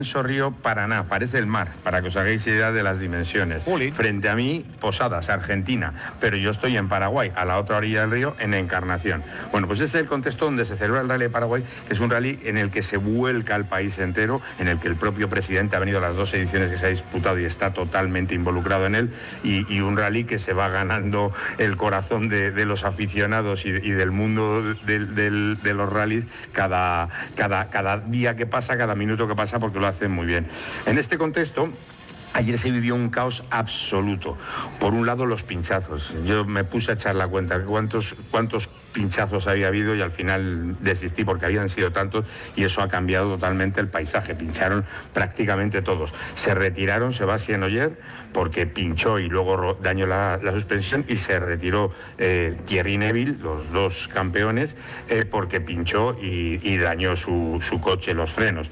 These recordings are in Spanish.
Río Paraná, parece el mar, para que os hagáis idea de las dimensiones. Frente a mí, Posadas, Argentina, pero yo estoy en Paraguay, a la otra orilla del río, en Encarnación. Bueno, pues ese es el contexto donde se celebra el Rally de Paraguay, que es un rally en el que se vuelca el país entero, en el que el propio presidente ha venido a las 2 ediciones que se ha disputado y está totalmente involucrado en él, y un rally que se va ganando el corazón de los aficionados y del mundo de los rallies cada día que pasa, cada minuto que pasa, porque lo hacen muy bien. En este contexto, ayer se vivió un caos absoluto. Por un lado, los pinchazos. Yo me puse a echar la cuenta de cuántos pinchazos había habido y al final desistí porque habían sido tantos y eso ha cambiado totalmente el paisaje. Pincharon prácticamente todos. Se retiraron Sebastián Ogier porque pinchó y luego dañó la suspensión, y se retiró Thierry Neuville, los dos campeones, porque pinchó y dañó su coche, los frenos.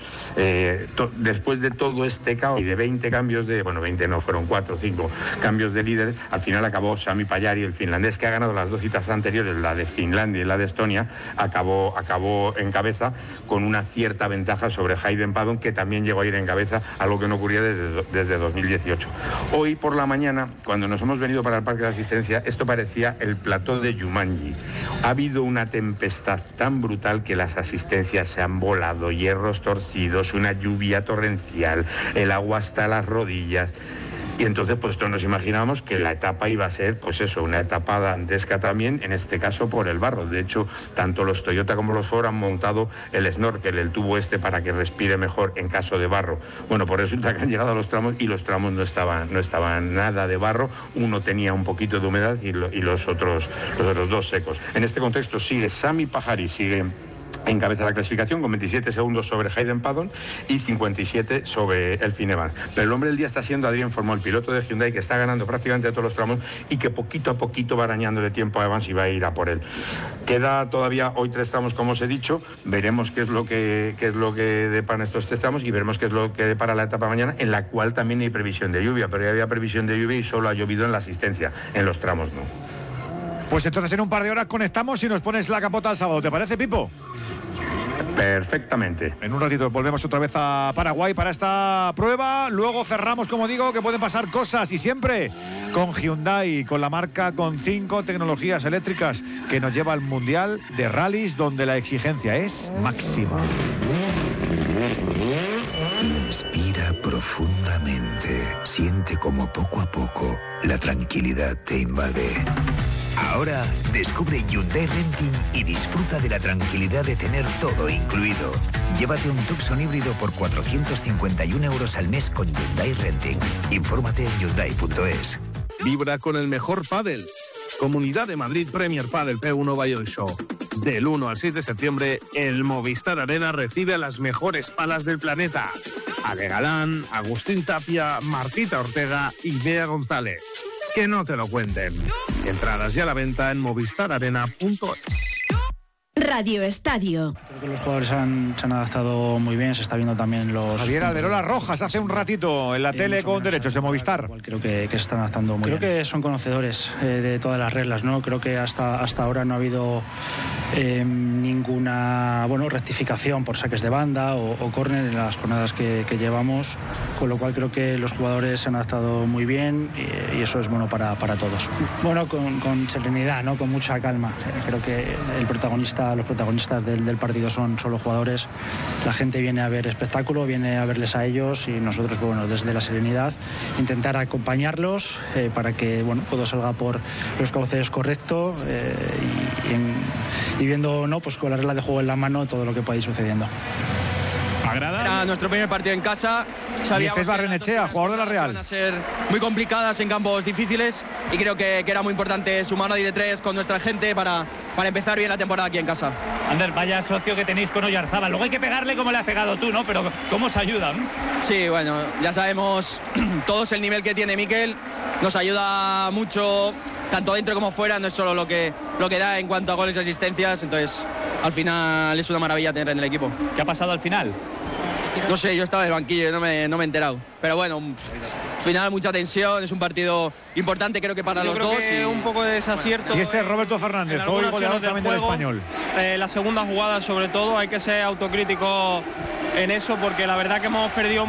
Después de todo este caos y de 20 cambios 20 no, fueron 4 o 5 cambios de líderes, al final acabó Sami Pajari, el finlandés, que ha ganado las 2 citas anteriores, la de Finlandia y la de Estonia, acabó en cabeza con una cierta ventaja sobre Hayden Paddon, que también llegó a ir en cabeza, algo que no ocurría desde 2018. Hoy por la mañana, cuando nos hemos venido para el parque de asistencia, esto parecía el plató de Jumanji. Ha habido una tempestad tan brutal que las asistencias se han volado, hierros torcidos, una lluvia torrencial, el agua hasta las rodillas. Y entonces, pues todos nos imaginábamos que la etapa iba a ser, pues eso, una etapa dantesca también, en este caso por el barro. De hecho, tanto los Toyota como los Ford han montado el snorkel, el tubo para que respire mejor en caso de barro. Bueno, pues resulta que han llegado a los tramos y los tramos no estaban nada de barro. Uno tenía un poquito de humedad y los otros 2 secos. En este contexto sigue Sami Pajari, sigue encabeza la clasificación con 27 segundos sobre Hayden Paddon y 57 sobre Elfyn Evans. Pero el hombre del día está siendo Adrien Fourmont, el piloto de Hyundai, que está ganando prácticamente todos los tramos y que poquito a poquito va arañándole tiempo a Evans y va a ir a por él. Queda todavía hoy 3 tramos, como os he dicho. Veremos qué es lo que deparan estos 3 tramos y veremos qué es lo que depara la etapa mañana, en la cual también hay previsión de lluvia, pero ya había previsión de lluvia y solo ha llovido en la asistencia, en los tramos no. Pues entonces en un par de horas conectamos y nos pones la capota al sábado, ¿te parece, Pipo? Perfectamente. En un ratito volvemos otra vez a Paraguay para esta prueba. Luego cerramos, como digo, que pueden pasar cosas, y siempre con Hyundai, con la marca con 5 tecnologías eléctricas que nos lleva al Mundial de Rallys, donde la exigencia es máxima. Inspira profundamente. Siente como poco a poco la tranquilidad te invade. Ahora descubre Hyundai Renting y disfruta de la tranquilidad de tener todo incluido. Llévate un Tucson híbrido por 451 € al mes con Hyundai Renting. Infórmate en Hyundai.es. Vibra con el mejor pádel. Comunidad de Madrid Premier Padel P1 Bayonne Show. Del 1 al 6 de septiembre, el Movistar Arena recibe a las mejores palas del planeta. Ale Galán, Agustín Tapia, Martita Ortega y Bea González. Que no te lo cuenten. Entradas ya a la venta en movistararena.es. Radio Estadio. Creo que los jugadores se han adaptado muy bien, se está viendo también los... Javier Alberola Rojas hace un ratito en la tele con derechos de Movistar. Creo que se están adaptando muy bien. Creo que son conocedores de todas las reglas, ¿no? Creo que hasta ahora no ha habido ninguna rectificación por saques de banda o córner en las jornadas que llevamos, con lo cual creo que los jugadores se han adaptado muy bien y eso es bueno para todos. Bueno, con serenidad, ¿no? Con mucha calma. Creo que los protagonistas del partido son los jugadores. La gente viene a ver espectáculo, viene a verles a ellos y nosotros, desde la serenidad, intentar acompañarlos para que todo salga por los cauces correctos y viendo, con la regla de juego en la mano, todo lo que pueda ir sucediendo. Era nuestro primer partido en casa. Y este es Barrenechea, jugador de la Real. Van a ser muy complicadas en campos difíciles y creo que era muy importante sumar ahí de 3 con nuestra gente para empezar bien la temporada aquí en casa. Ander, vaya socio que tenéis con Oyarzábal. Luego hay que pegarle como le has pegado tú, ¿no? Pero ¿cómo se ayudan? Sí, ya sabemos todos el nivel que tiene Mikel. Nos ayuda mucho, tanto dentro como fuera. No es solo lo que da en cuanto a goles y asistencias. Entonces, al final es una maravilla tener en el equipo. ¿Qué ha pasado al final? No sé, yo estaba en el banquillo y no me he enterado. Pero al final mucha tensión, es un partido importante creo que para los dos. Y un poco de desacierto. Y este es Roberto Fernández, hoy goleador también del Español. La segunda jugada sobre todo, hay que ser autocrítico en eso, porque la verdad que hemos perdido